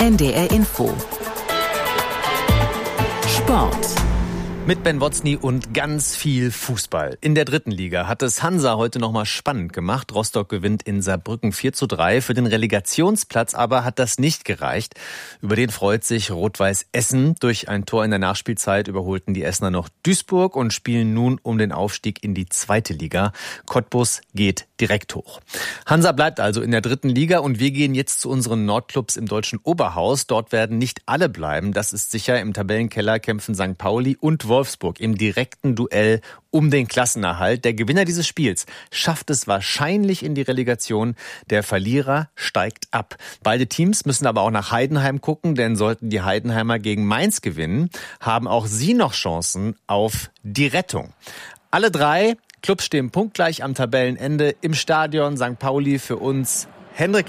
NDR Info. Sport. Mit Ben Wotzny und ganz viel Fußball. In der 3. Liga hat es Hansa heute nochmal spannend gemacht. Rostock gewinnt in Saarbrücken 4:3. Für den Relegationsplatz aber hat das nicht gereicht. Über den freut sich Rot-Weiß Essen. Durch ein Tor in der Nachspielzeit überholten die Essener noch Duisburg und spielen nun um den Aufstieg in die 2. Liga. Cottbus geht direkt hoch. Hansa bleibt also in der 3. Liga und wir gehen jetzt zu unseren Nordclubs im deutschen Oberhaus. Dort werden nicht alle bleiben, das ist sicher. Im Tabellenkeller kämpfen St. Pauli und Wolfsburg im direkten Duell um den Klassenerhalt. Der Gewinner dieses Spiels schafft es wahrscheinlich in die Relegation. Der Verlierer steigt ab. Beide Teams müssen aber auch nach Heidenheim gucken, denn sollten die Heidenheimer gegen Mainz gewinnen, haben auch sie noch Chancen auf die Rettung. Alle 3 Clubs stehen punktgleich am Tabellenende im Stadion. St. Pauli für uns Hendrik